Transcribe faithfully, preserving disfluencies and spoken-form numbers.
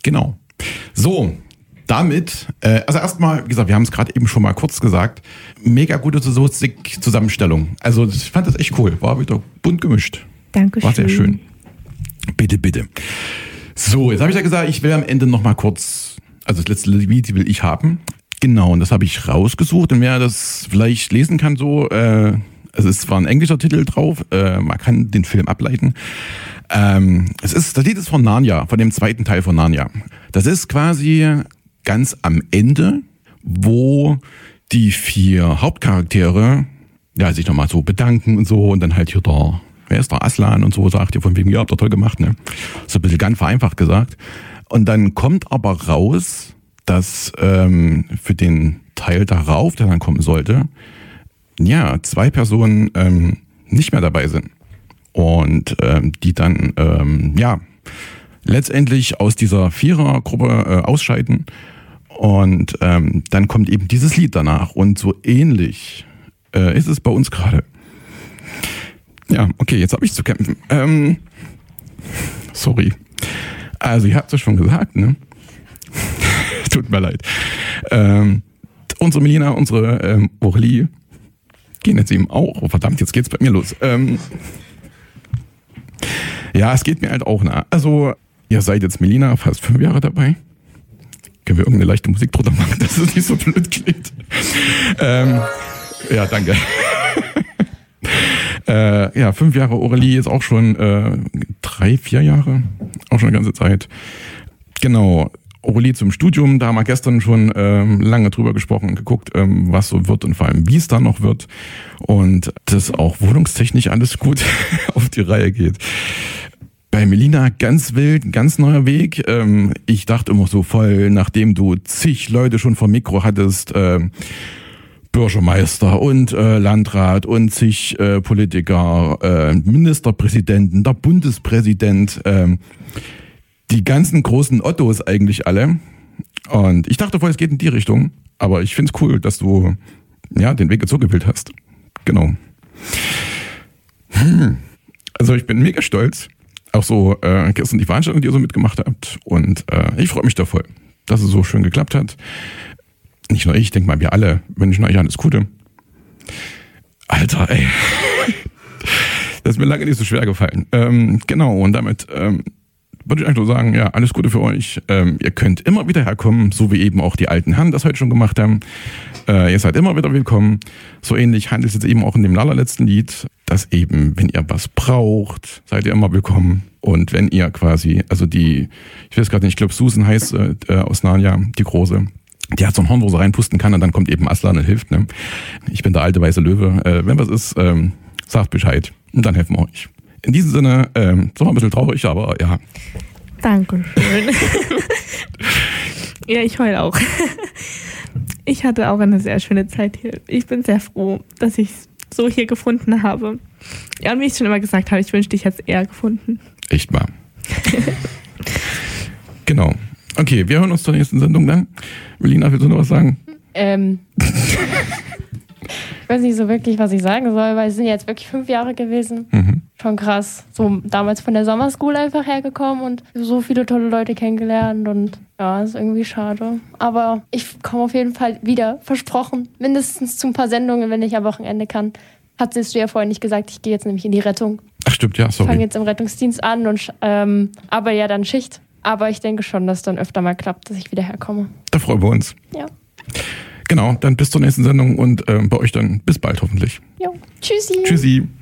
Genau. So, damit, äh, also erstmal, wie gesagt, wir haben es gerade eben schon mal kurz gesagt, mega gute Zusammenstellung. Also ich fand das echt cool. War wieder bunt gemischt. Dankeschön. War sehr schön. Bitte, bitte. So, jetzt habe ich ja gesagt, ich will am Ende noch mal kurz, also das letzte Lied will ich haben. Genau, und das habe ich rausgesucht. Und wer das vielleicht lesen kann, so, äh, es ist zwar ein englischer Titel drauf, äh, man kann den Film ableiten. Ähm, es ist, das Lied ist von Narnia, von dem zweiten Teil von Narnia. Das ist quasi ganz am Ende, wo die vier Hauptcharaktere ja, sich nochmal so bedanken und so und dann halt hier der, wer ist der Aslan und so, sagt ihr von wegen, ja, habt ihr toll gemacht, ne? So ein bisschen ganz vereinfacht gesagt. Und dann kommt aber raus, dass ähm, für den Teil darauf, der dann kommen sollte, ja, zwei Personen ähm, nicht mehr dabei sind. Und ähm, die dann, ähm, ja, letztendlich aus dieser Vierergruppe äh, ausscheiden. Und ähm, dann kommt eben dieses Lied danach. Und so ähnlich äh, ist es bei uns gerade. Ja, okay, jetzt habe ich zu kämpfen. Ähm, sorry. Also, ihr habt es schon gesagt, ne? Tut mir leid. Ähm, unsere Melina, unsere ähm, Aurelie gehen jetzt eben auch. Oh, verdammt, jetzt geht's bei mir los. Ähm, ja, es geht mir halt auch nah. Also, ihr seid jetzt, Melina, fast fünf Jahre dabei. Können wir irgendeine leichte Musik drunter machen, dass es nicht so blöd klingt? Ähm, ja, danke. äh, ja, fünf Jahre Aurelie ist auch schon äh, drei, vier Jahre. Auch schon eine ganze Zeit. Genau. Aurelie zum Studium, da haben wir gestern schon ähm, lange drüber gesprochen und geguckt, ähm, was so wird und vor allem, wie es da noch wird. Und dass auch wohnungstechnisch alles gut auf die Reihe geht. Bei Melina ganz wild, ein ganz neuer Weg. Ähm, ich dachte immer so voll, nachdem du zig Leute schon vom Mikro hattest, äh, Bürgermeister und äh, Landrat und zig äh, Politiker, äh, Ministerpräsidenten, der Bundespräsident, äh, die ganzen großen Ottos eigentlich alle. Und ich dachte voll, es geht in die Richtung. Aber ich finde es cool, dass du ja den Weg jetzt so gewählt hast. Genau. Hm. Also ich bin mega stolz. Auch so äh, gestern die Veranstaltung, die ihr so mitgemacht habt. Und äh, ich freue mich da voll, dass es so schön geklappt hat. Nicht nur ich, ich denke mal, wir alle wünschen euch alles Gute. Alter, ey. Das ist mir lange nicht so schwer gefallen. Ähm, genau, und damit ähm, würde ich eigentlich nur sagen, ja, alles Gute für euch. Ähm, ihr könnt immer wieder herkommen, so wie eben auch die alten Herren das heute schon gemacht haben. Äh, ihr seid immer wieder willkommen. So ähnlich handelt es jetzt eben auch in dem allerletzten Lied, dass eben, wenn ihr was braucht, seid ihr immer willkommen. Und wenn ihr quasi, also die, ich weiß gerade nicht, ich glaube Susan heißt äh, aus Narnia, die Große, die hat so ein Horn, wo sie reinpusten kann und dann kommt eben Aslan und hilft. Ne? Ich bin der alte weiße Löwe. Äh, wenn was ist, ähm, sagt Bescheid und dann helfen wir euch. In diesem Sinne, ähm, so ein bisschen traurig, aber ja. Dankeschön. Ja, ich heule auch. Ich hatte auch eine sehr schöne Zeit hier. Ich bin sehr froh, dass ich es so hier gefunden habe. Ja, und wie ich schon immer gesagt habe, ich wünschte, ich hätte es eher gefunden. Echt mal. Genau. Okay, wir hören uns zur nächsten Sendung dann. Melina, willst du noch was sagen? Ähm... Ich weiß nicht so wirklich, was ich sagen soll, weil es sind jetzt wirklich fünf Jahre gewesen. Mhm. Schon krass. So damals von der Summer School einfach hergekommen und so viele tolle Leute kennengelernt und ja, ist irgendwie schade. Aber ich komme auf jeden Fall wieder, versprochen. Mindestens zu ein paar Sendungen, wenn ich am Wochenende kann. Hattest du ja vorhin nicht gesagt, ich gehe jetzt nämlich in die Rettung. Ach stimmt, ja, sorry. Ich fange jetzt im Rettungsdienst an und ähm, aber ja dann Schicht. Aber ich denke schon, dass dann öfter mal klappt, dass ich wieder herkomme. Da freuen wir uns. Ja. Genau, dann bis zur nächsten Sendung und ähm, bei euch dann bis bald hoffentlich. Jo, tschüssi. Tschüssi.